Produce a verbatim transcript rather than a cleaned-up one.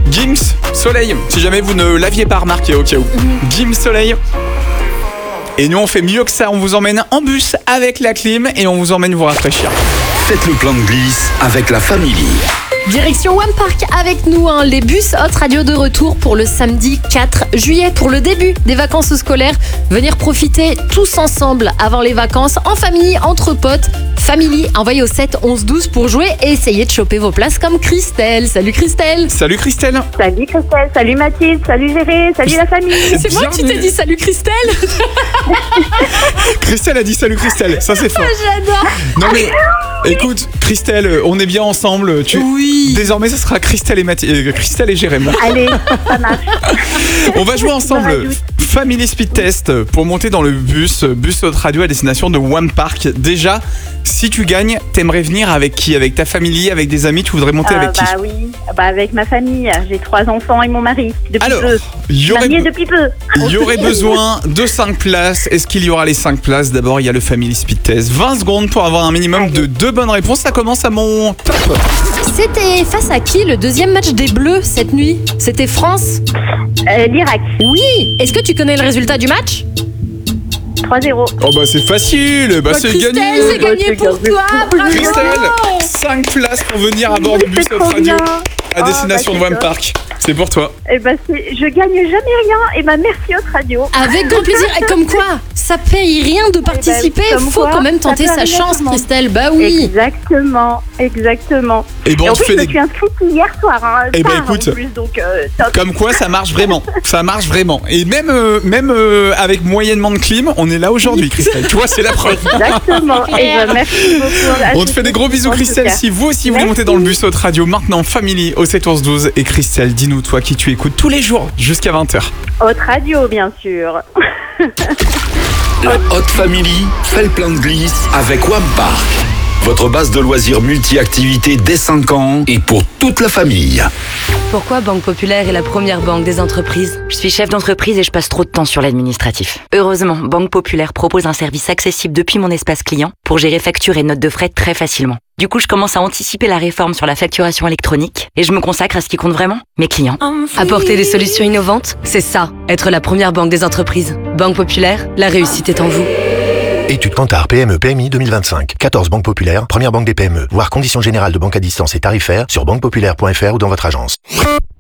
Gims Soleil, si jamais vous ne l'aviez pas remarqué au cas où. Gims Soleil. Et nous on fait mieux que ça, on vous emmène en bus avec la clim et on vous emmène vous rafraîchir. Faites le plein de glisse avec la famille. Direction One Park avec nous, hein. Les bus Hot Radio de retour pour le samedi quatre juillet, pour le début des vacances scolaires. Venir profiter tous ensemble avant les vacances, en famille, entre potes. Family, envoyez au sept onze douze pour jouer et essayez de choper vos places comme Christelle. Salut Christelle. Salut Christelle. Salut Christelle, salut Mathilde, salut Géré, salut la famille. C'est moi qui t'ai dit salut Christelle. Christelle a dit salut Christelle, ça c'est fort. J'adore. Non mais écoute Christelle, on est bien ensemble. Tu... Oui. Désormais ça sera Christelle et Mathi... euh, Christelle et Jérémy. Allez, ça marche. On va jouer ensemble rajoute. Family Speed Test pour monter dans le bus Bus Hot Radio à destination de One Park. Déjà, si tu gagnes, t'aimerais venir avec qui? Avec ta famille, avec des amis? Tu voudrais monter Euh, avec qui? bah oui, bah avec ma famille. J'ai trois enfants et mon mari depuis Alors, peu. il y aurait, Marié depuis peu. il y aurait besoin de cinq places. Est-ce qu'il y aura les cinq places? D'abord, il y a le Family Speed Test. vingt secondes pour avoir un minimum de deux bonnes réponses. Ça commence à mon top. C'était face à qui le deuxième match des Bleus cette nuit? C'était France? Euh, L'Irak, Oui. Est-ce que tu connais le résultat du match? trois zéro. Oh bah c'est facile. Bah, Bah, c'est Christelle, gagné. c'est gagné C'est pour gagné. toi. Bravo. Christelle, cinq places pour venir à bord du bus C'est Hot trop Radio bien. à Oh, destination bah, de One c'est Park. C'est pour toi. Et bah c'est, je gagne jamais rien. Et bah merci Hot Radio. Avec grand plaisir. Et comme quoi, ça paye rien de participer. Eh ben, comme Faut quoi, quand même ça tenter peut sa arriver à chance, tout le monde. Christelle. Bah oui. Exactement, exactement. Et bon, Et on en te plus, fait je me des... suis inscrite hier soir. Hein, Eh ben, tard, écoute. en plus, donc euh, top. Comme quoi, ça marche vraiment. Ça marche vraiment. Et même, euh, même euh, avec moyennement de clim, on est là aujourd'hui, Christelle. Toi, c'est la preuve. Exactement. Et bah, merci beaucoup. à On te tous fait des gros bisous, en tout Christelle. cas. Si vous aussi vous voulez Merci. monter dans le bus Hot Radio, maintenant, Family au sept onze douze. Et Christelle, dis-nous, toi, qui tu écoutes tous les jours jusqu'à vingt heures. Hot Radio, bien sûr. La Hot Family fait le plein de glisse avec One Park. Votre base de loisirs multi-activités dès cinq ans et pour toute la famille. Pourquoi Banque Populaire est la première banque des entreprises? Je suis chef d'entreprise et je passe trop de temps sur l'administratif. Heureusement, Banque Populaire propose un service accessible depuis mon espace client pour gérer factures et notes de frais très facilement. Du coup, je commence à anticiper la réforme sur la facturation électronique et je me consacre à ce qui compte vraiment, mes clients. Apporter des solutions innovantes, c'est ça, être la première banque des entreprises. Banque Populaire, la réussite est en vous. Étude Kantar P M E P M I deux mille vingt-cinq. quatorze banques populaires, première banque des P M E. Voir conditions générales de banque à distance et tarifaires sur banque populaire point f r ou dans votre agence.